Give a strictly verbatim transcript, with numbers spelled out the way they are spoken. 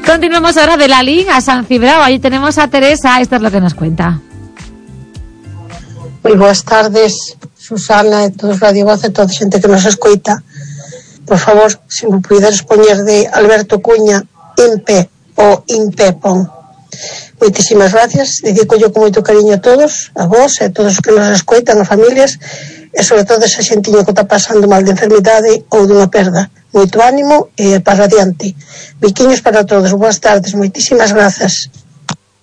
Continuamos ahora de Lalín a San Cibrao. Ahí tenemos a Teresa. Esto es lo que nos cuenta. Moi boas tardes, Susana e todos Radio Voz e toda a xente que nos escoita. Por favor, se me puderes poñer de Alberto Cuña en pé ou in pé pon. Moitísimas gracias, dedico yo con moito cariño a todos, a vos e a todos os que nos escoitan, as familias e sobre todo esa xentiña que está pasando mal de enfermidade ou dunha perda. Moito ánimo e para adiante. Biquiños para todos, boas tardes, moitísimas grazas.